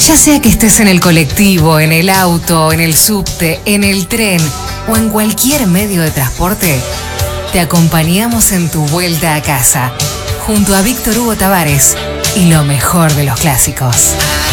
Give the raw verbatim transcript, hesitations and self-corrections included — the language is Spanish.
Ya sea que estés en el colectivo, en el auto, en el subte, en el tren o en cualquier medio de transporte, te acompañamos en tu vuelta a casa, junto a Víctor Hugo Tavares y lo mejor de los clásicos.